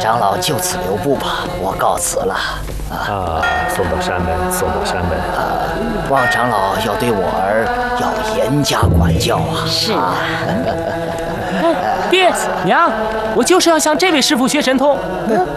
长老就此留步吧，我告辞了。 送到山门，送到山门。 望长老要对我儿要严加管教啊！ 是啊。 爹娘，我就是要向这位师傅学神通。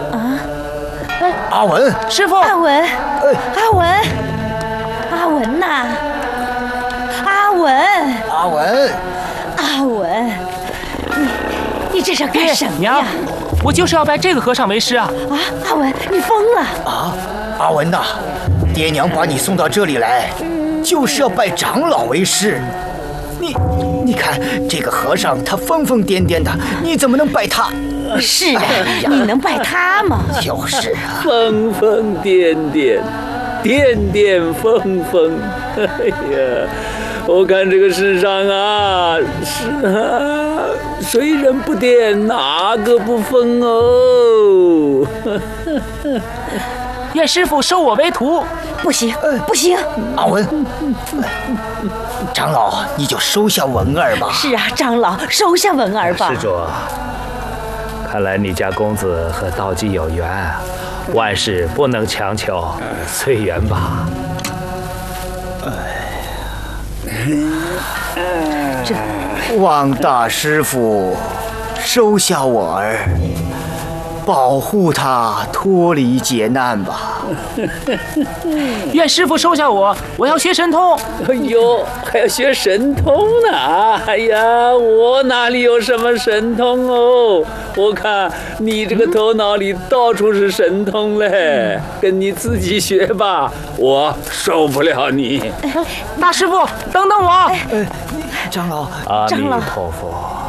阿文， 师傅， 阿文，阿文，阿文呐，阿文， 阿文， 阿文，你这是干什么呀？ 娘，我就是要拜这个和尚为师啊！ 阿文，你疯了！ 阿文呐，爹娘把你送到这里来，就是要拜长老为师。你看这个和尚，他疯疯癫癫的，你怎么能拜他？ 是啊，你能拜他吗？ 就是啊， 疯疯癫癫，癫癫疯疯。哎呀，我看这个世上啊，谁人不癫，哪个不疯哦？ 愿师傅收我为徒。 不行，不行！ 阿文，长老，你就收下文儿吧。 是啊，长老，收下文儿吧。 施主，看来你家公子和道济有缘，万事不能强求，随缘吧。 望大师傅收下我儿，保护他脱离劫难吧。 愿师傅收下我，我要学神通。 哎呦，还要学神通呢！哎呀，我哪里有什么神通哦？我看你这个头脑里到处是神通嘞，跟你自己学吧，我受不了你。 大师傅，等等我！ 长老， 阿弥长老陀佛。